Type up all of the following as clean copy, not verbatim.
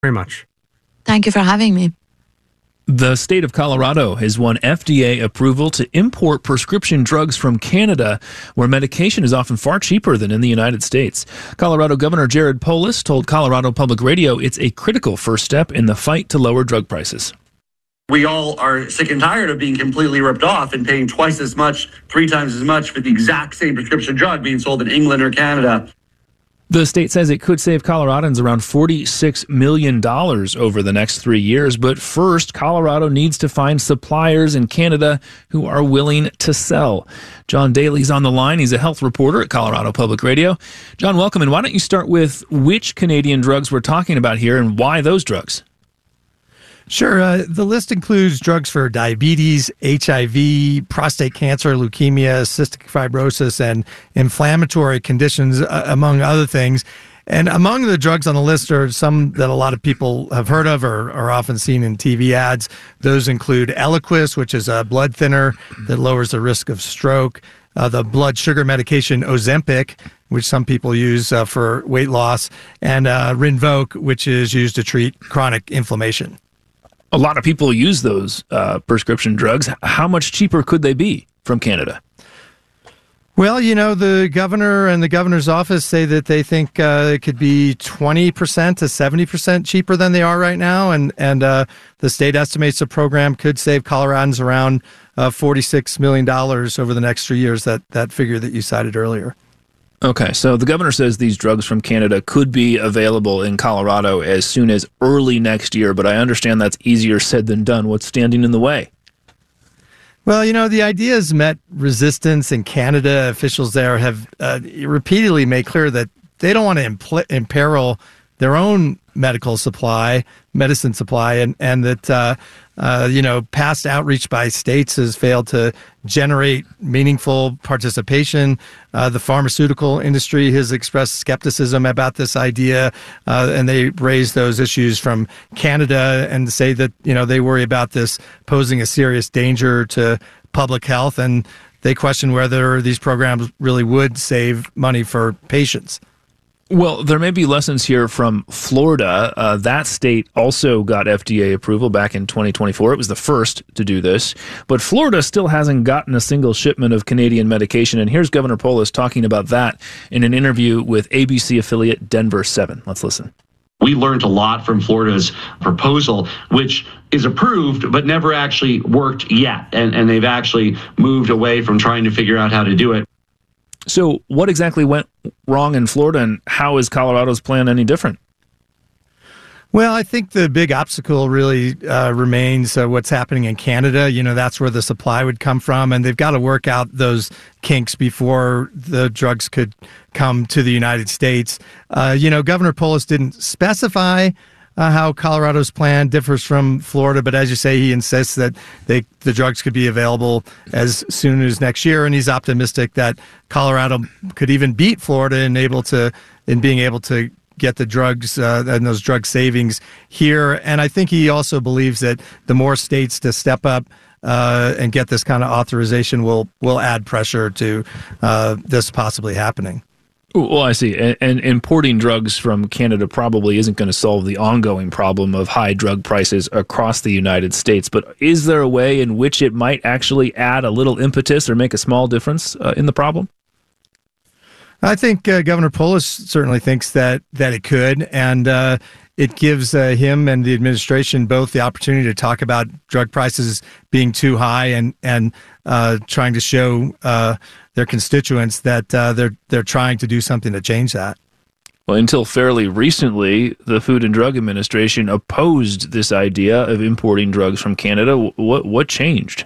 Very much. Thank you for having me. The state of Colorado has won FDA approval to import prescription drugs from Canada, where medication is often far cheaper than in the United States. Colorado Governor Jared Polis told Colorado Public Radio it's a critical first step in the fight to lower drug prices. We all are sick and tired of being completely ripped off and paying twice as much, 3 times as much for the exact same prescription drug being sold in England or Canada. The state says it could save Coloradans around $46 million over the next 3 years. But first, Colorado needs to find suppliers in Canada who are willing to sell. John Daly's on the line. He's a health reporter at Colorado Public Radio. John, welcome. And why don't you start with which Canadian drugs we're talking about here and why those drugs? Sure. The list includes drugs for diabetes, HIV, prostate cancer, leukemia, cystic fibrosis, and inflammatory conditions, among other things. And among the drugs on the list are some that a lot of people have heard of or are often seen in TV ads. Those include Eliquis, which is a blood thinner that lowers the risk of stroke, the blood sugar medication Ozempic, which some people use for weight loss, and Rinvoq, which is used to treat chronic inflammation. A lot of people use those prescription drugs. How much cheaper could they be from Canada? Well, the governor and the governor's office say that they think it could be 20% to 70% cheaper than they are right now. And the state estimates the program could save Coloradans around $46 million over the next 3 years, that figure that you cited earlier. Okay, so the governor says these drugs from Canada could be available in Colorado as soon as early next year, but I understand that's easier said than done. What's standing in the way? Well, the idea has met resistance in Canada. Officials there have repeatedly made clear that they don't want to imperil their own medicine supply, and that past outreach by states has failed to generate meaningful participation. The pharmaceutical industry has expressed skepticism about this idea, and they raise those issues from Canada and say that they worry about this posing a serious danger to public health, and they question whether these programs really would save money for patients. Well, there may be lessons here from Florida. That state also got FDA approval back in 2024. It was the first to do this. But Florida still hasn't gotten a single shipment of Canadian medication. And here's Governor Polis talking about that in an interview with ABC affiliate Denver 7. Let's listen. We learned a lot from Florida's proposal, which is approved but never actually worked yet. And they've actually moved away from trying to figure out how to do it. So what exactly went wrong in Florida, and how is Colorado's plan any different? Well, I think the big obstacle really remains what's happening in Canada. That's where the supply would come from, and they've got to work out those kinks before the drugs could come to the United States. Governor Polis didn't specify how Colorado's plan differs from Florida, but as you say, he insists that the drugs could be available as soon as next year, and he's optimistic that Colorado could even beat Florida in being able to get the drugs and those drug savings here. And I think he also believes that the more states to step up and get this kind of authorization will add pressure to this possibly happening. Well, I see. And importing drugs from Canada probably isn't going to solve the ongoing problem of high drug prices across the United States. But is there a way in which it might actually add a little impetus or make a small difference in the problem? I think Governor Polis certainly thinks that it could, and it gives him and the administration both the opportunity to talk about drug prices being too high and trying to show their constituents that they're trying to do something to change that. Well, until fairly recently, the Food and Drug Administration opposed this idea of importing drugs from Canada. What changed?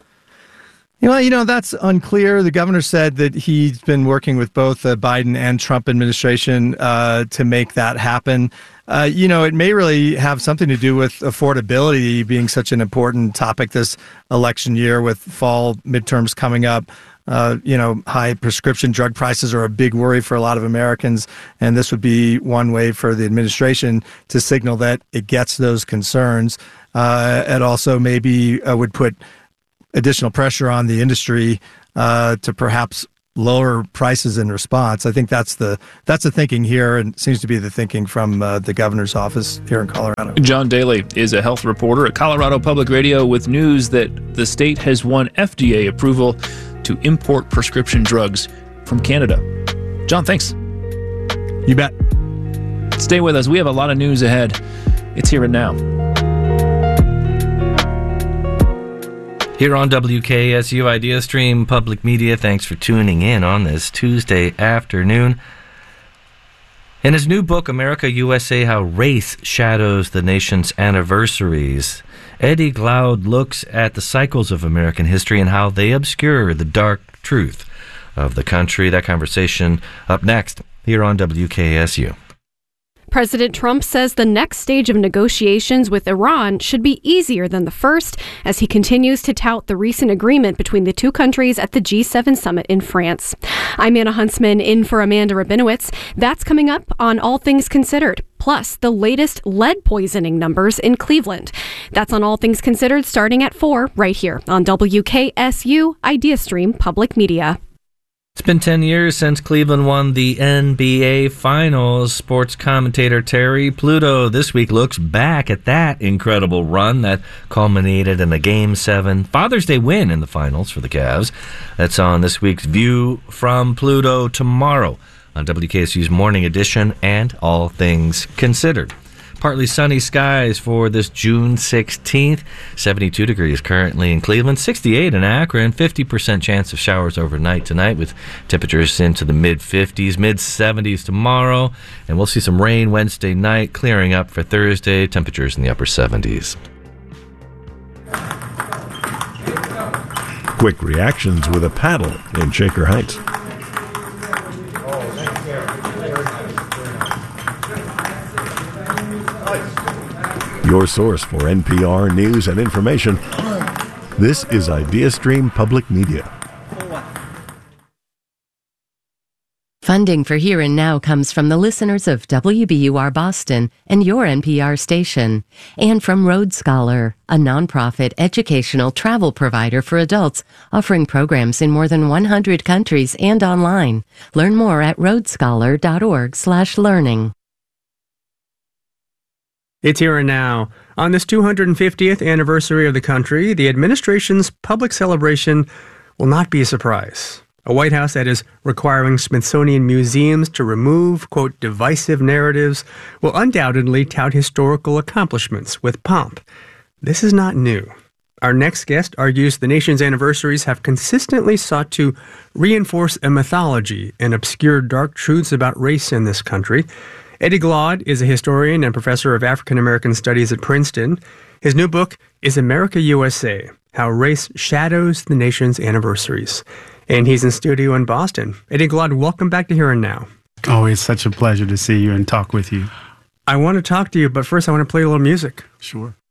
That's unclear. The governor said that he's been working with both the Biden and Trump administration to make that happen. It may really have something to do with affordability being such an important topic this election year with fall midterms coming up. High prescription drug prices are a big worry for a lot of Americans, and this would be one way for the administration to signal that it gets those concerns. It also maybe would put additional pressure on the industry to perhaps lower prices in response. I think that's the thinking here, and seems to be the thinking from the governor's office here in Colorado. John Daly is a health reporter at Colorado Public Radio with news that the state has won FDA approval to import prescription drugs from Canada. John, thanks. You bet. Stay with us. We have a lot of news ahead. It's Here and Now. Here on WKSU Idea Stream Public Media, thanks for tuning in on this Tuesday afternoon. In his new book, America USA, How Race Shadows the Nation's Anniversaries, Eddie Glaude looks at the cycles of American history and how they obscure the dark truth of the country. That conversation up next here on WKSU. President Trump says the next stage of negotiations with Iran should be easier than the first, as he continues to tout the recent agreement between the two countries at the G7 summit in France. I'm Anna Huntsman, in for Amanda Rabinowitz. That's coming up on All Things Considered, plus the latest lead poisoning numbers in Cleveland. That's on All Things Considered, starting at 4, right here on WKSU Idea Stream Public Media. It's been 10 years since Cleveland won the NBA Finals. Sports commentator Terry Pluto this week looks back at that incredible run that culminated in a Game 7 Father's Day win in the finals for the Cavs. That's on this week's View from Pluto tomorrow on WKSU's Morning Edition and All Things Considered. Partly sunny skies for this June 16th. 72 degrees currently in Cleveland, 68 in Akron, 50% chance of showers overnight tonight with temperatures into the mid-50s, mid-70s tomorrow. And we'll see some rain Wednesday night, clearing up for Thursday, temperatures in the upper 70s. Quick reactions with a paddle in Shaker Heights. Your source for NPR news and information. This is Idea Stream Public Media. Funding for Here and Now comes from the listeners of WBUR Boston and your NPR station, and from Road Scholar, a nonprofit educational travel provider for adults offering programs in more than 100 countries and online. Learn more at roadscholar.org/learning. It's Here and Now. On this 250th anniversary of the country, the administration's public celebration will not be a surprise. A White House that is requiring Smithsonian museums to remove, quote, divisive narratives will undoubtedly tout historical accomplishments with pomp. This is not new. Our next guest argues the nation's anniversaries have consistently sought to reinforce a mythology and obscure dark truths about race in this country. Eddie Glaude is a historian and professor of African American Studies at Princeton. His new book is America USA, How Race Shadows the Nation's Anniversaries. And he's in studio in Boston. Eddie Glaude, welcome back to Here and Now. Oh, it's such a pleasure to see you and talk with you. I want to talk to you, but first I want to play a little music. Sure.